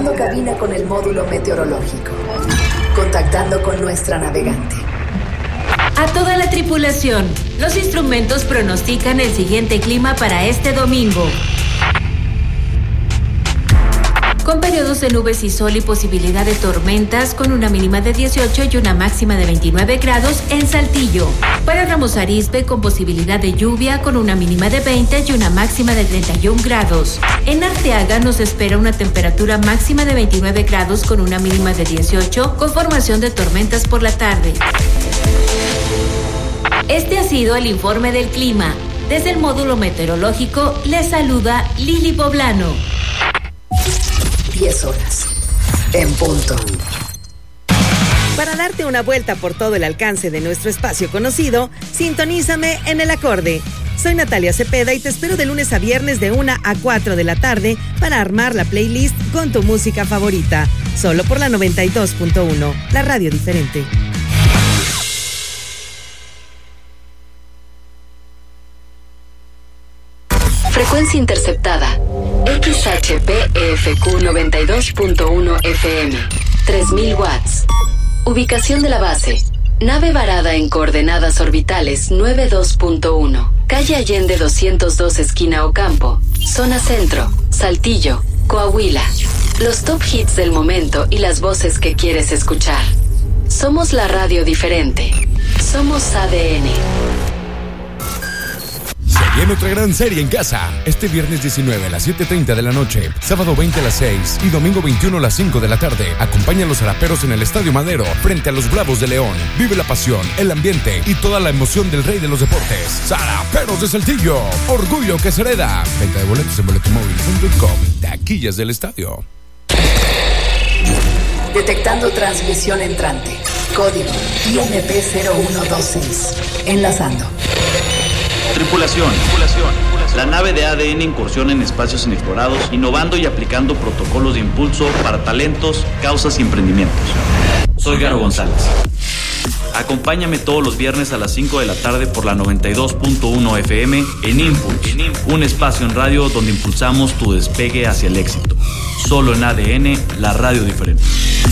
Reportando cabina con el módulo meteorológico. Contactando con nuestra navegante. A toda la tripulación, los instrumentos pronostican el siguiente clima para este domingo. Con periodos de nubes y sol y posibilidad de tormentas, con una mínima de 18 y una máxima de 29 grados en Saltillo. Para Ramos Arizpe, con posibilidad de lluvia, con una mínima de 20 y una máxima de 31 grados. En Arteaga nos espera una temperatura máxima de 29 grados con una mínima de 18, con formación de tormentas por la tarde. Este ha sido el informe del clima. Desde el módulo meteorológico, les saluda Lili Poblano. 10 horas. En punto. Para darte una vuelta por todo el alcance de nuestro espacio conocido, sintonízame en El Acorde. Soy Natalia Cepeda y te espero de lunes a viernes de 1 a 4 de la tarde para armar la playlist con tu música favorita. Solo por la 92.1, la radio diferente. Frecuencia interceptada. XHPEFQ 92.1 FM. 3000 watts. Ubicación de la base. Nave varada en coordenadas orbitales 92.1. Calle Allende 202 esquina Ocampo. Zona Centro. Saltillo. Coahuila. Los top hits del momento y las voces que quieres escuchar. Somos la radio diferente. Somos ADN. Viene otra gran serie en casa. Este viernes 19 a las 7:30 de la noche, sábado 20 a las 6 y domingo 21 a las 5 de la tarde. Acompaña a los Zaraperos en el Estadio Madero frente a los Bravos de León. Vive la pasión, el ambiente y toda la emoción del rey de los deportes. Zaraperos de Saltillo. Orgullo que se hereda. Venta de boletos en boletomóvil.com. Taquillas del estadio. Detectando transmisión entrante. Código INP0126. Enlazando. Tripulación. La nave de ADN incursiona en espacios inexplorados, innovando y aplicando protocolos de impulso para talentos, causas y emprendimientos. Soy Garo González. Acompáñame todos los viernes a las 5 de la tarde por la 92.1 FM en Impulse, un espacio en radio donde impulsamos tu despegue hacia el éxito. Solo en ADN, la radio diferente.